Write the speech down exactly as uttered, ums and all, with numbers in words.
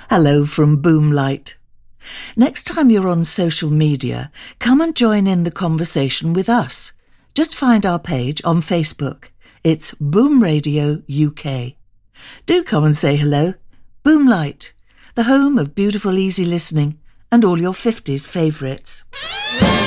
Hello from Boomlight. Next time you're on social media, come and join in the conversation with us. Just find our page on Facebook. It's Boom Radio U K. Do come and say hello. Boomlight, the home of beautiful easy listening and all your fifties favourites.